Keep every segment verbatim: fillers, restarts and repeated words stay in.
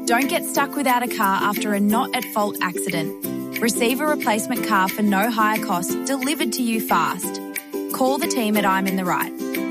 Don't get stuck without a car after a not-at-fault accident. Receive a replacement car for no higher cost delivered to you fast. Call the team at I'm in the Right.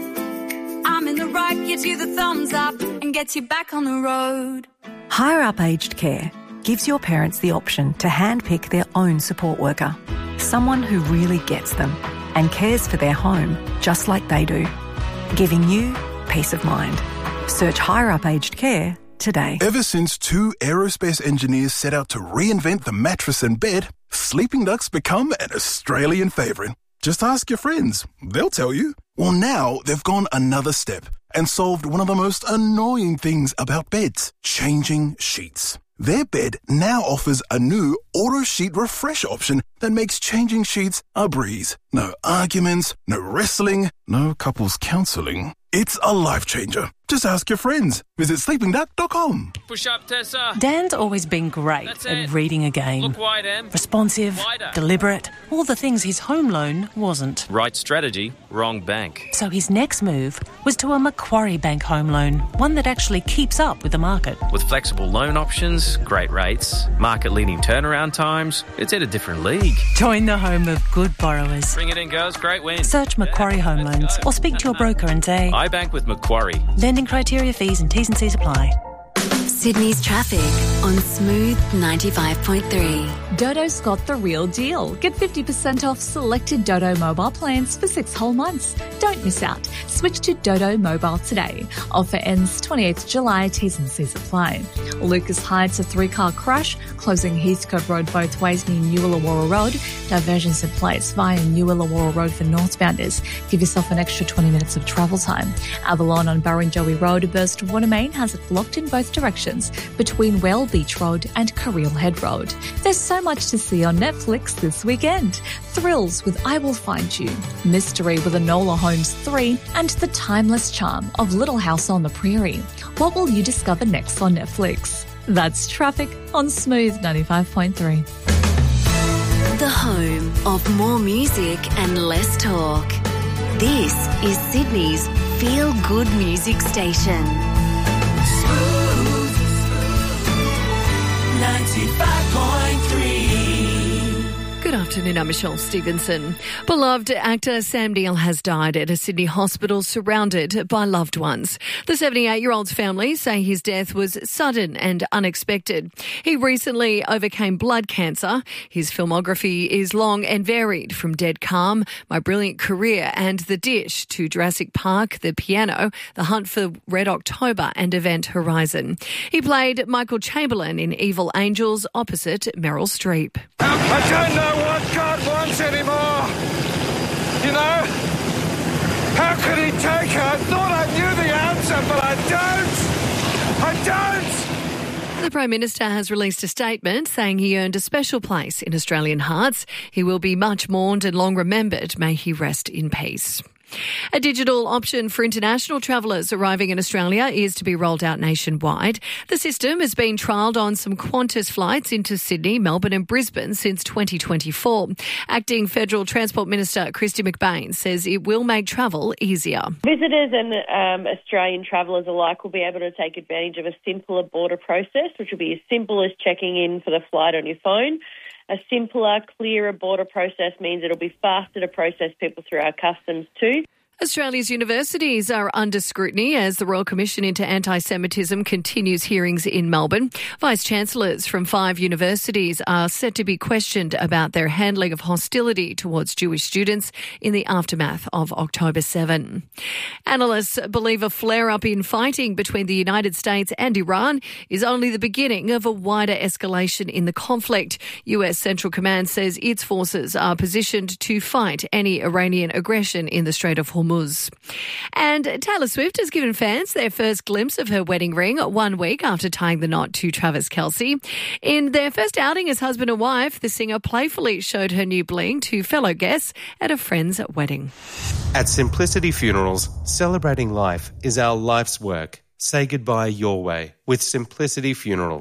I'm in the Right gives you the thumbs up and gets you back on the road. Hire Up Aged Care gives your parents the option to handpick their own support worker, someone who really gets them and cares for their home just like they do, giving you peace of mind. Search Hire Up Aged Care today. Ever since two aerospace engineers set out to reinvent the mattress and bed, Sleeping Duck's become an Australian favourite. Just ask your friends. They'll tell you. Well, now they've gone another step and solved one of the most annoying things about beds, changing sheets. Their bed now offers a new auto sheet refresh option that makes changing sheets a breeze. No arguments, no wrestling, no couples counselling. It's a life changer. Just ask your friends. Visit sleeping duck dot com. Push up, Tessa. Dan's always been great That's at it. reading a game. Look wide, Em. Responsive, Wider. deliberate, all the things his home loan wasn't. Right strategy, wrong bank. So his next move was to a Macquarie Bank home loan, one that actually keeps up with the market. With flexible loan options, great rates, market-leading turnaround times, it's in a different league. Join the home of good borrowers. Bring it in, girls. Great win. Search Macquarie Home Loans or speak to your broker and say, I bank with Macquarie. lending criteria, fees and T's and C's apply. Sydney's traffic on Smooth ninety-five point three. Dodo's got the real deal. Get fifty percent off selected Dodo mobile plans for six whole months. Don't miss out. Switch to Dodo Mobile today. Offer ends twenty-eighth July. T's and C's apply. Lucas Heights, a three-car crash, closing Heathcote Road both ways near New Illawarra Road. Diversions in place via New Illawarra Road for northbounders. Give yourself an extra twenty minutes of travel time. Avalon on Barrenjoey Road, a burst of water main has it blocked in both directions between Well Beach Road and Carril Head Road. There's so much to see on Netflix this weekend. Thrills with I Will Find You, Mystery with Enola Holmes three, and the timeless charm of Little House on the Prairie. What will you discover next on Netflix? That's traffic on Smooth ninety-five point three. The home of more music and less talk. This is Sydney's Feel Good Music Station. ninety-five point three. Good afternoon, I'm Michelle Stevenson. Beloved actor Sam Neill has died at a Sydney hospital surrounded by loved ones. The seventy-eight-year-old's family say his death was sudden and unexpected. He recently overcame blood cancer. His filmography is long and varied, from Dead Calm, My Brilliant Career and The Dish to Jurassic Park, The Piano, The Hunt for Red October and Event Horizon. He played Michael Chamberlain in Evil Angels opposite Meryl Streep. I don't know what God wants anymore. You know? How could he take her? I thought I knew the answer, but I don't. I don't. The Prime Minister has released a statement saying he earned a special place in Australian hearts. He will be much mourned and long remembered. May he rest in peace. A digital option for international travellers arriving in Australia is to be rolled out nationwide. The system has been trialled on some Qantas flights into Sydney, Melbourne and Brisbane since twenty twenty-four. Acting Federal Transport Minister Kristy McBain says it will make travel easier. Visitors and um, Australian travellers alike will be able to take advantage of a simpler border process, which will be as simple as checking in for the flight on your phone. A simpler, clearer border process means it'll be faster to process people through our customs too. Australia's universities are under scrutiny as the Royal Commission into Anti-Semitism continues hearings in Melbourne. Vice-Chancellors from five universities are set to be questioned about their handling of hostility towards Jewish students in the aftermath of October seventh. Analysts believe a flare-up in fighting between the United States and Iran is only the beginning of a wider escalation in the conflict. U S Central Command says its forces are positioned to fight any Iranian aggression in the Strait of Hormuz. And Taylor Swift has given fans their first glimpse of her wedding ring one week after tying the knot to Travis Kelce. In their first outing as husband and wife, the singer playfully showed her new bling to fellow guests at a friend's wedding. At Simplicity Funerals, celebrating life is our life's work. Say goodbye your way with Simplicity Funerals.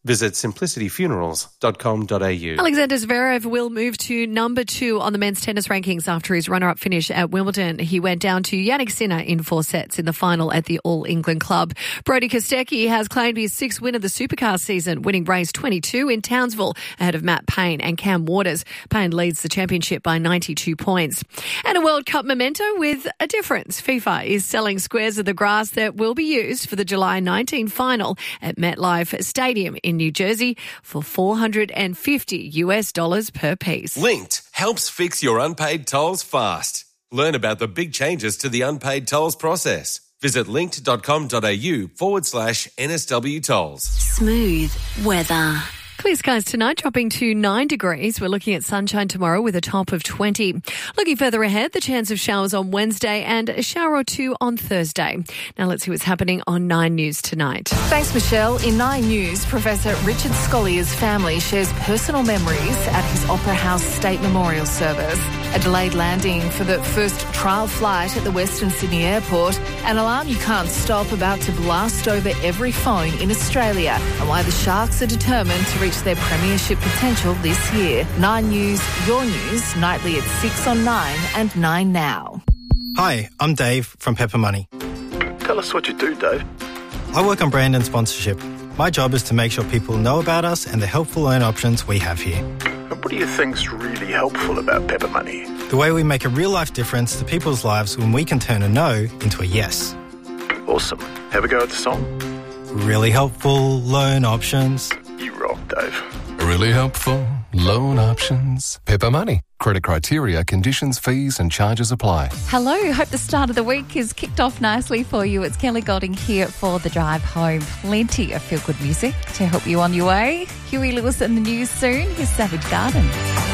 Visit simplicity funerals dot com dot a u. Alexander Zverev will move to number two on the men's tennis rankings after his runner-up finish at Wimbledon. He went down to Jannik Sinner in four sets in the final at the All England Club. Brodie Kostecki has claimed his sixth win of the Supercar season, winning race twenty-two in Townsville ahead of Matt Payne and Cam Waters. Payne leads the championship by ninety-two points. And a World Cup memento with a difference. FIFA is selling squares of the grass that will be used for the July nineteenth final at MetLife Stadium in New Jersey for four hundred fifty US dollars per piece. Linked helps fix your unpaid tolls fast. Learn about the big changes to the unpaid tolls process. Visit linked.com.au forward slash NSW tolls. Smooth weather. Clear skies tonight, dropping to nine degrees. We're looking at sunshine tomorrow with a top of twenty. Looking further ahead, the chance of showers on Wednesday and a shower or two on Thursday. Now let's see what's happening on Nine News tonight. Thanks, Michelle. In Nine News, Professor Richard Scollier's family shares personal memories at his Opera House State Memorial Service. A delayed landing for the first trial flight at the Western Sydney Airport. An alarm you can't stop about to blast over every phone in Australia. And why the Sharks are determined to reach their premiership potential this year. Nine News, your news, nightly at six on Nine and Nine Now. Hi, I'm Dave from Pepper Money. Tell us what you do, Dave. I work on brand and sponsorship. My job is to make sure people know about us and the helpful loan options we have here. And what do you think's really helpful about Pepper Money? The way we make a real-life difference to people's lives when we can turn a no into a yes. Awesome. Have a go at the song. Really helpful loan options. You rock, Dave. Really helpful loan options. Pepper Money. Credit criteria, conditions, fees and charges apply. Hello, hope the start of the week is kicked off nicely for you. It's Kelly Golding here for The Drive Home. Plenty of feel-good music to help you on your way. Huey Lewis in the news soon. Here's Savage Garden.